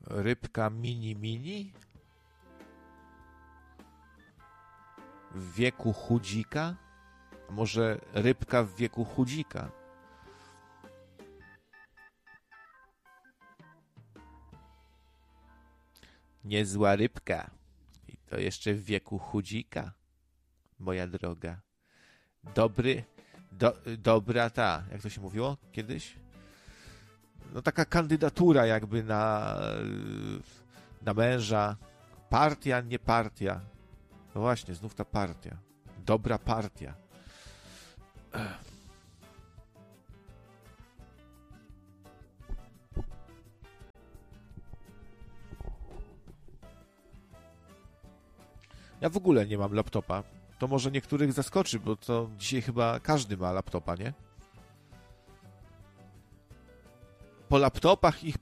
Rybka mini w wieku chudzika? A może rybka w wieku chudzika? Niezła rybka. I to jeszcze w wieku chudzika, moja droga. Dobra ta, jak to się mówiło kiedyś? No taka kandydatura jakby na męża. Partia, nie partia. No właśnie, znów ta partia. Dobra partia. Ja w ogóle nie mam laptopa. To może niektórych zaskoczy, bo to dzisiaj chyba każdy ma laptopa, nie? Po laptopach ich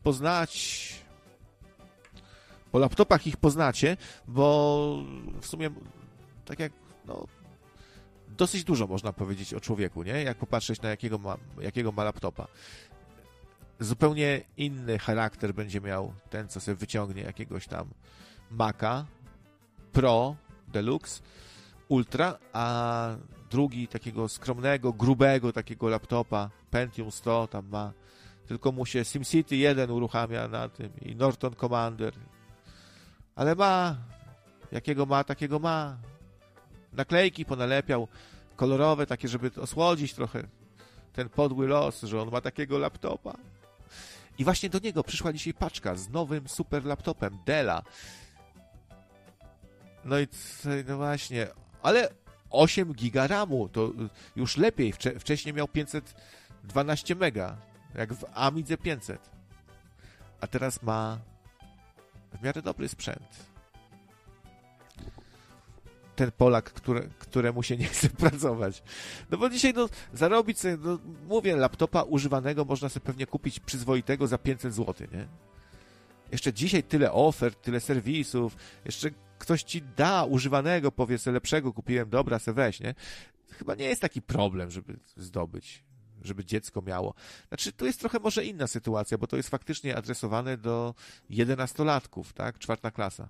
poznacie, bo w sumie tak jak dosyć dużo można powiedzieć o człowieku, nie? Jak popatrzeć na jakiego ma laptopa. Zupełnie inny charakter będzie miał ten, co sobie wyciągnie jakiegoś tam Maca Pro, Deluxe, Ultra, a drugi takiego skromnego, grubego takiego laptopa Pentium 100 tam ma. Tylko mu się SimCity 1 uruchamia na tym i Norton Commander. Ale ma. Jakiego ma, takiego ma. Naklejki ponalepiał, kolorowe takie, żeby osłodzić trochę ten podły los, że on ma takiego laptopa. I właśnie do niego przyszła dzisiaj paczka z nowym super laptopem Della. No i no właśnie, ale 8 giga RAMu, to już lepiej. Wcześniej miał 512 mega, jak w Amidze 500. A teraz ma w miarę dobry sprzęt. Ten Polak, któremu się nie chce pracować. No bo dzisiaj zarobić sobie, mówię, laptopa używanego można sobie pewnie kupić przyzwoitego za 500 zł, nie? Jeszcze dzisiaj tyle ofert, tyle serwisów, jeszcze ktoś ci da używanego, powie sobie lepszego kupiłem, dobra, se weź, nie? Chyba nie jest taki problem, żeby zdobyć, żeby dziecko miało. Znaczy, tu jest trochę może inna sytuacja, bo to jest faktycznie adresowane do 11-latków, tak? 4. klasa.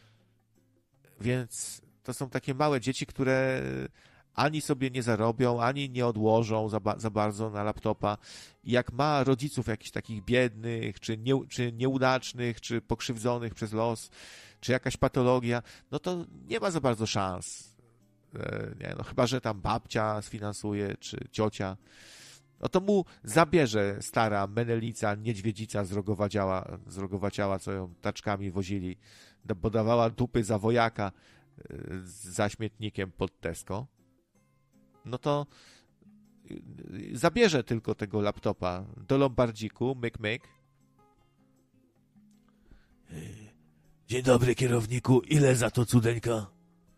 Więc to są takie małe dzieci, które ani sobie nie zarobią, ani nie odłożą za bardzo na laptopa. I jak ma rodziców jakichś takich biednych, czy nieudacznych, czy pokrzywdzonych przez los, czy jakaś patologia, no to nie ma za bardzo szans. Nie, no chyba że tam babcia sfinansuje, czy ciocia. No to mu zabierze stara menelica, niedźwiedzica z rogowaciała, co ją taczkami wozili, bo dawała dupy za wojaka za śmietnikiem pod Tesco. No to zabierze tylko tego laptopa do lombardziku, myk. Dzień dobry, kierowniku, ile za to cudeńka?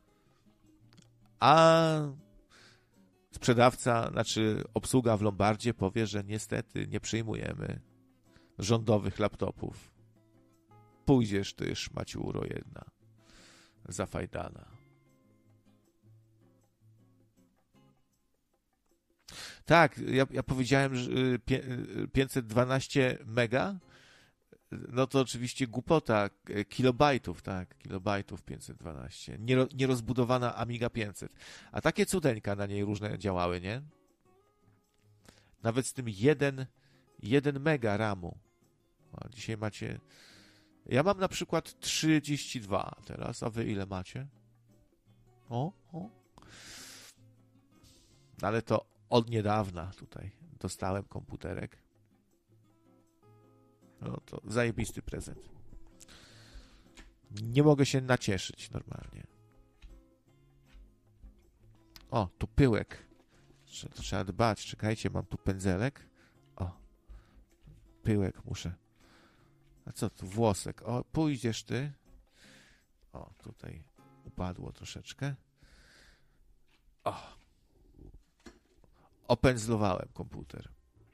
A sprzedawca, znaczy obsługa w Lombardzie powie, że niestety nie przyjmujemy rządowych laptopów. Pójdziesz ty, szmaciuro jedna, zafajdana. Tak, ja powiedziałem, że 512 mega, no to oczywiście głupota, kilobajtów, tak, kilobajtów 512, nierozbudowana Amiga 500, a takie cudeńka na niej różne działały, nie? Nawet z tym 1 mega RAMu. A dzisiaj macie, ja mam na przykład 32 teraz, a wy ile macie? O. Ale to od niedawna tutaj dostałem komputerek. No to zajebisty prezent. Nie mogę się nacieszyć normalnie. O, tu pyłek. To trzeba dbać. Czekajcie, mam tu pędzelek. O, pyłek muszę. A co tu? Włosek. O, pójdziesz ty. O, tutaj upadło troszeczkę. O. Opędzlowałem komputer.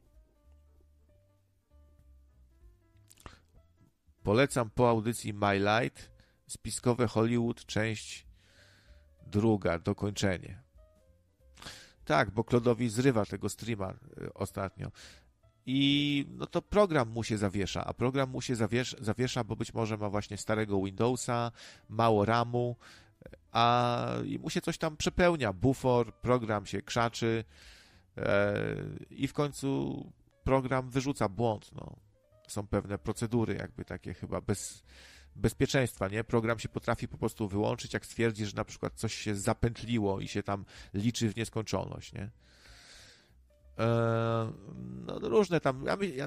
Polecam po audycji My Light spiskowe Hollywood, część 2, dokończenie. Tak, bo Klodowi zrywa tego streama ostatnio. i no to program mu się zawiesza, a program mu się zawiesza, bo być może ma właśnie starego Windowsa, mało RAMu, a i mu się coś tam przepełnia, bufor, program się krzaczy i w końcu program wyrzuca błąd. No. Są pewne procedury jakby takie chyba bezpieczeństwa, nie? Program się potrafi po prostu wyłączyć, jak stwierdzi, że na przykład coś się zapętliło i się tam liczy w nieskończoność, nie? No różne tam...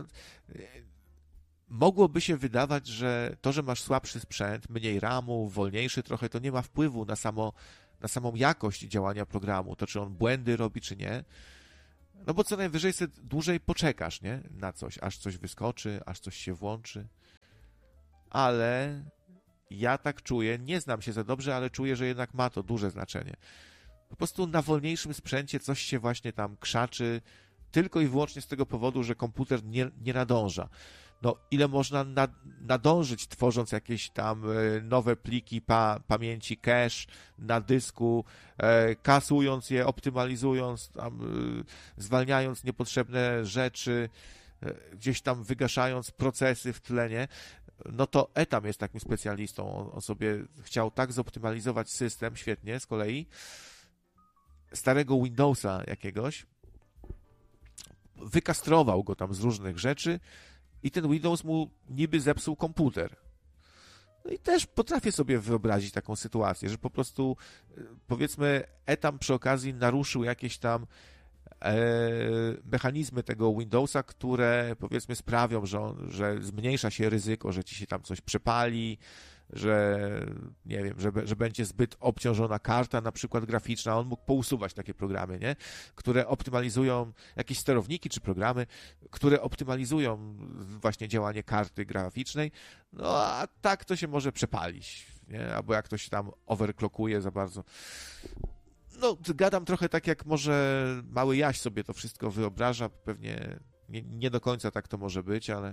Mogłoby się wydawać, że to, że masz słabszy sprzęt, mniej RAMu, wolniejszy trochę, to nie ma wpływu na samą jakość działania programu, to czy on błędy robi, czy nie. No bo co najwyżej sobie dłużej poczekasz, nie? Na coś, aż coś wyskoczy, aż coś się włączy. Ale ja tak czuję, nie znam się za dobrze, ale czuję, że jednak ma to duże znaczenie. Po prostu na wolniejszym sprzęcie coś się właśnie tam krzaczy, tylko i wyłącznie z tego powodu, że komputer nie nadąża. No, ile można nadążyć, tworząc jakieś tam nowe pliki pamięci cache na dysku, kasując je, optymalizując, tam, zwalniając niepotrzebne rzeczy, gdzieś tam wygaszając procesy w tle, no to Etam jest takim specjalistą. On sobie chciał tak zoptymalizować system, świetnie, z kolei starego Windowsa jakiegoś, wykastrował go tam z różnych rzeczy i ten Windows mu niby zepsuł komputer. No i też potrafię sobie wyobrazić taką sytuację, że po prostu, powiedzmy, Etam przy okazji naruszył jakieś tam mechanizmy tego Windowsa, które, powiedzmy, sprawią, że zmniejsza się ryzyko, że ci się tam coś przepali, że nie wiem, że będzie zbyt obciążona karta, na przykład graficzna. On mógł pousuwać takie programy, nie? Które optymalizują jakieś sterowniki czy programy, które optymalizują właśnie działanie karty graficznej. No a tak to się może przepalić, nie? Albo jak ktoś tam overclockuje za bardzo. No, gadam trochę tak, jak może mały Jaś sobie to wszystko wyobraża. Pewnie nie do końca tak to może być, ale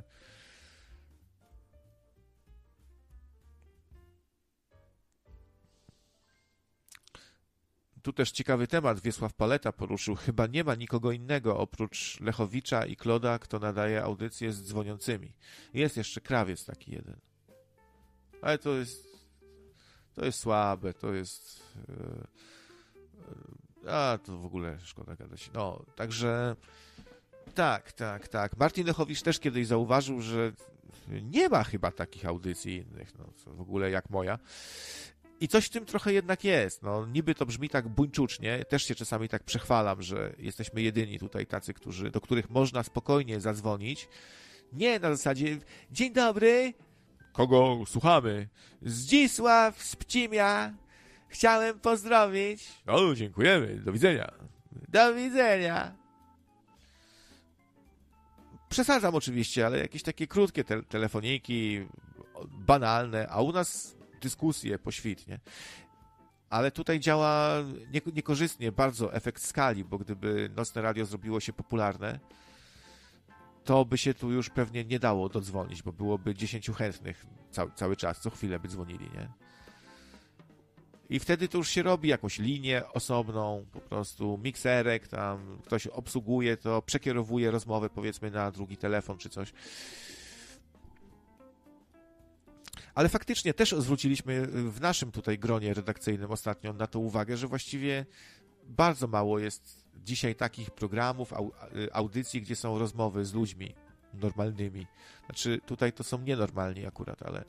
tu też ciekawy temat Wiesław Paleta poruszył. Chyba nie ma nikogo innego oprócz Lechowicza i Kloda, kto nadaje audycje z dzwoniącymi. Jest jeszcze Krawiec taki jeden. Ale to jest słabe, to jest... to w ogóle szkoda gadać. No, także tak. Martin Lechowicz też kiedyś zauważył, że nie ma chyba takich audycji innych, no, w ogóle jak moja. I coś w tym trochę jednak jest. No, niby to brzmi tak buńczucznie. Też się czasami tak przechwalam, że jesteśmy jedyni tutaj tacy, do których można spokojnie zadzwonić. Nie na zasadzie dzień dobry. Kogo słuchamy? Zdzisław z Pcimia. Chciałem pozdrowić. O, dziękujemy. Do widzenia. Do widzenia. Przesadzam oczywiście, ale jakieś takie krótkie telefoniki, banalne, a u nas dyskusje poświtnie. Ale tutaj działa niekorzystnie bardzo efekt skali, bo gdyby Nocne Radio zrobiło się popularne, to by się tu już pewnie nie dało dodzwonić, bo byłoby 10 chętnych cały czas, co chwilę by dzwonili, nie? I wtedy to już się robi jakąś linię osobną, po prostu mikserek, tam ktoś obsługuje to, przekierowuje rozmowę, powiedzmy, na drugi telefon czy coś. Ale faktycznie też zwróciliśmy w naszym tutaj gronie redakcyjnym ostatnio na to uwagę, że właściwie bardzo mało jest dzisiaj takich programów, audycji, gdzie są rozmowy z ludźmi normalnymi. Znaczy tutaj to są nienormalni akurat, ale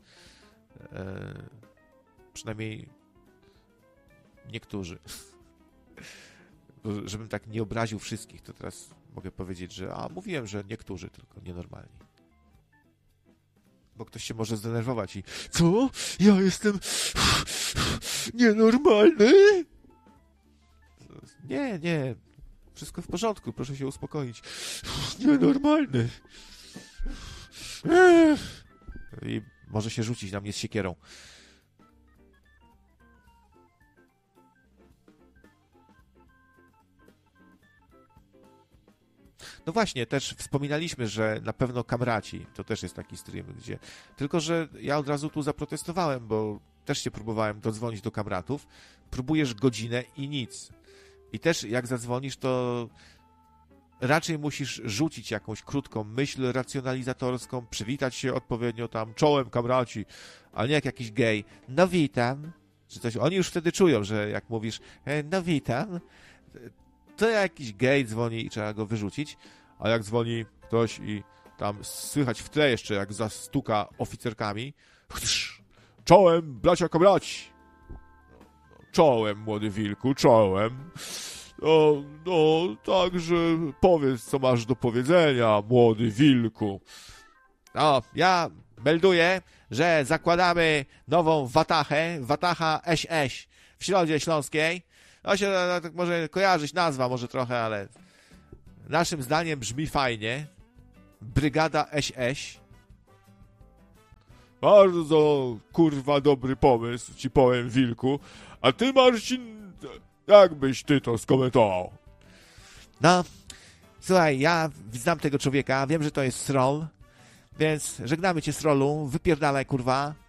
przynajmniej niektórzy. Żebym tak nie obraził wszystkich, to teraz mogę powiedzieć, że mówiłem, że niektórzy tylko nienormalni. Bo ktoś się może zdenerwować i co? Ja jestem nienormalny? Nie. Wszystko w porządku, proszę się uspokoić. Nienormalny. I może się rzucić na mnie z siekierą. No właśnie, też wspominaliśmy, że na pewno Kamraci, to też jest taki stream, gdzie... Tylko, że ja od razu tu zaprotestowałem, bo też się próbowałem dodzwonić do Kamratów. Próbujesz godzinę i nic. I też jak zadzwonisz, to raczej musisz rzucić jakąś krótką myśl racjonalizatorską, przywitać się odpowiednio tam, czołem kamraci, a nie jak jakiś gej. No witam. Czy coś. Oni już wtedy czują, że jak mówisz, no witam, to jakiś gej dzwoni i trzeba go wyrzucić, a jak dzwoni ktoś i tam słychać w tle jeszcze, jak zastuka oficerkami, czołem, bracia kamraci. Czołem, młody wilku, czołem. No, także powiedz, co masz do powiedzenia, młody wilku. No, ja melduję, że zakładamy nową watachę, Watacha SS w Środzie Śląskiej. No się tak może kojarzyć nazwa może trochę, ale naszym zdaniem brzmi fajnie. Brygada SS. Bardzo, kurwa, dobry pomysł, ci powiem, wilku. A ty, Marcin, jak byś ty to skomentował? No, słuchaj, ja znam tego człowieka, wiem, że to jest Sroll, więc żegnamy cię, Srollu, wypierdalaj, kurwa.